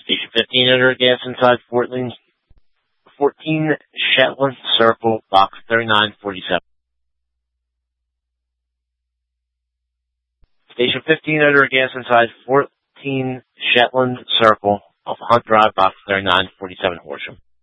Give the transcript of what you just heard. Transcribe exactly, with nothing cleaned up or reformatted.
Station fifteen under gas inside fourteen, fourteen Shetland Circle, box thirty-nine forty-seven. Station fifteen under gas inside fourteen Shetland Circle, off Hunt Drive, box thirty-nine forty-seven, Horsham.